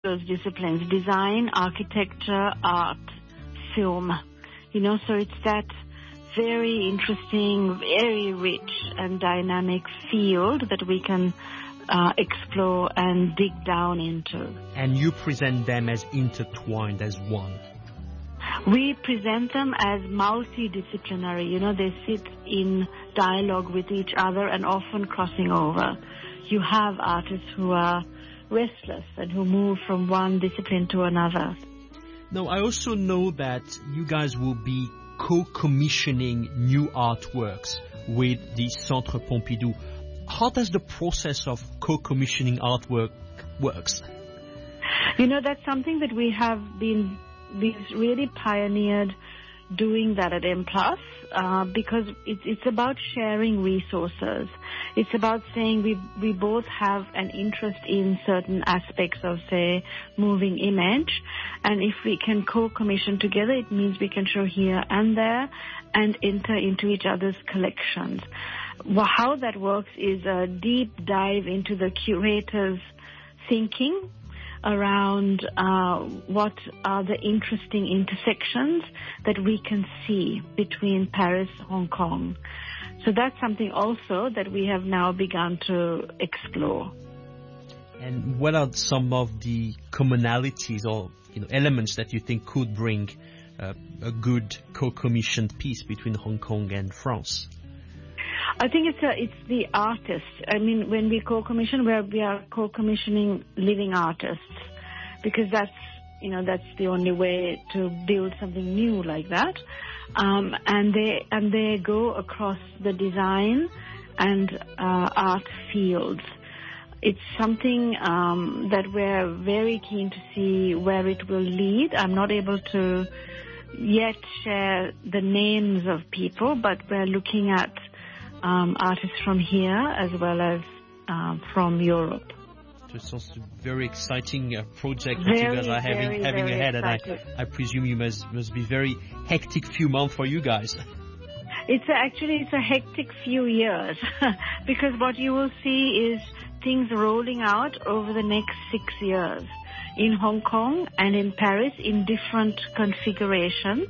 those disciplines: design, architecture, art, film. So it's that very interesting, very rich and dynamic field that we can explore and dig down into. And you present them as intertwined, as one. We present them as multidisciplinary. They sit in dialogue with each other and often crossing over. You have artists who are restless and who move from one discipline to another. Now, I also know that you guys will be co-commissioning new artworks with the Centre Pompidou. How does the process of co-commissioning artwork works? That's something that we've really pioneered doing that at M+, because it's about sharing resources. It's about saying we both have an interest in certain aspects of, say, moving image, and if we can co-commission together, it means we can show here and there and enter into each other's collections. Well, how that works is a deep dive into the curator's thinking around what are the interesting intersections that we can see between Paris, Hong Kong. So that's something also that we have now begun to explore. And what are some of the commonalities or elements that you think could bring a good co-commissioned piece between Hong Kong and France? I think it's the artists. I mean, when we co-commission, we are co-commissioning living artists, because that's the only way to build something new like that. And they go across the design and art fields. It's something that we're very keen to see where it will lead. I'm not able to yet share the names of people, but we're looking at artists from here as well as from Europe. So it sounds a very exciting project that you guys are having ahead, and I presume you must be very hectic few months for you guys. It's a hectic few years because what you will see is things rolling out over the next 6 years in Hong Kong and in Paris in different configurations,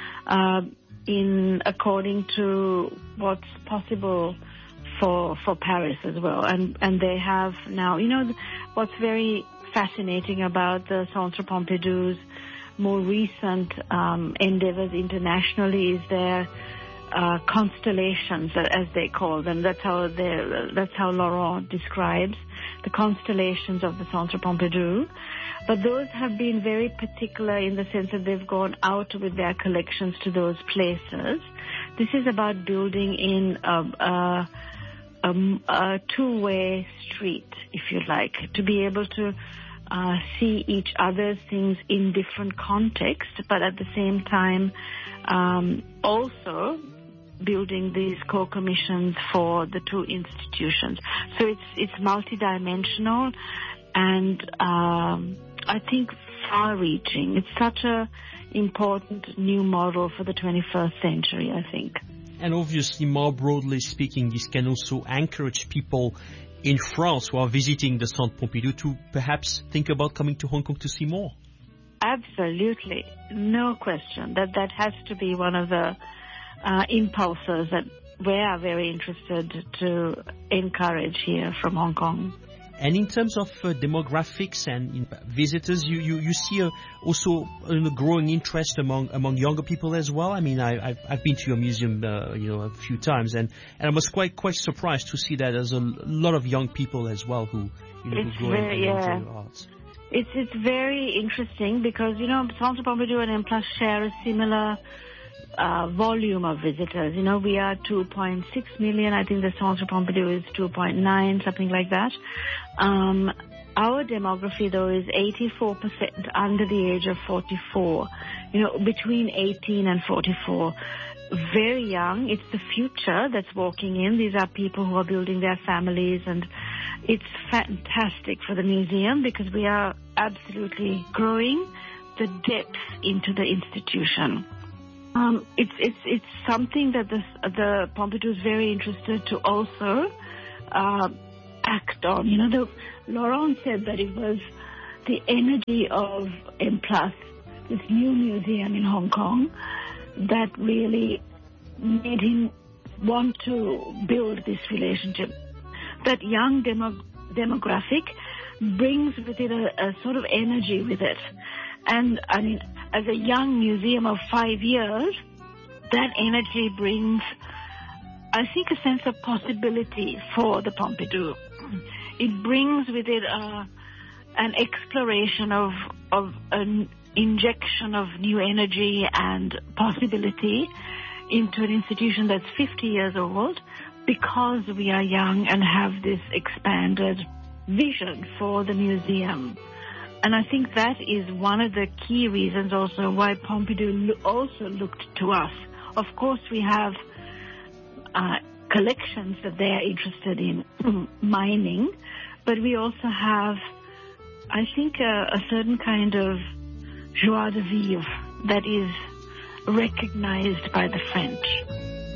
according to what's possible for Paris as well. And they have now, what's very fascinating about the Centre Pompidou's more recent endeavors internationally is their constellations, as they call them. That's how Laurent describes the constellations of the Centre Pompidou. But those have been very particular in the sense that they've gone out with their collections to those places. This is about building in a two-way street, if you like, to be able to see each other's things in different contexts, but at the same time also building these co-commissions for the two institutions. So it's multidimensional and I think far-reaching. It's such a important new model for the 21st century, I think. And obviously, more broadly speaking, this can also encourage people in France who are visiting the Centre Pompidou to perhaps think about coming to Hong Kong to see more. Absolutely. No question. That has to be one of the impulses that we are very interested to encourage here from Hong Kong. And in terms of demographics and visitors, you see also a growing interest among younger people as well. I mean, I've been to your museum, a few times, and I was quite surprised to see that there's a lot of young people as well who go and enjoy arts. It's very interesting because Centre Pompidou and M+ share a similar volume of visitors. We are 2.6 million. I think the Centre Pompidou is 2.9, something like that. Our demography, though, is 84% under the age of 44, between 18 and 44. Very young. It's the future that's walking in. These are people who are building their families, and it's fantastic for the museum because we are absolutely growing the depth into the institution. It's something that the Pompidou is very interested to also act on. Laurent said that it was the energy of M+, this new museum in Hong Kong, that really made him want to build this relationship. That young demographic brings with it a sort of energy with it. And, I mean, as a young museum of 5 years, that energy brings, I think, a sense of possibility for the Pompidou. It brings with it an exploration of an injection of new energy and possibility into an institution that's 50 years old, because we are young and have this expanded vision for the museum. And I think that is one of the key reasons also why Pompidou also looked to us. Of course, we have collections that they are interested in mining, but we also have, I think, a certain kind of joie de vivre that is recognized by the French.